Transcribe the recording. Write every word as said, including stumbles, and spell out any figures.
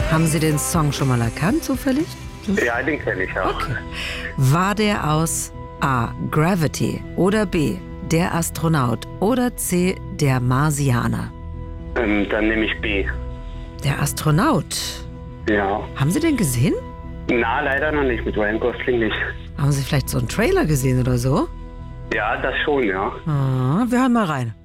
Haben Sie den Song schon mal erkannt, zufällig? Ja, den kenne ich auch. Okay. War der aus A. Gravity oder B. Der Astronaut oder C. Der Marsianer? Ähm, dann nehme ich B. Der Astronaut. Ja. Haben Sie den gesehen? Na, leider noch nicht. Mit Ryan Gosling nicht. Haben Sie vielleicht so einen Trailer gesehen oder so? Ja, das schon, ja. Ah, wir hören mal rein.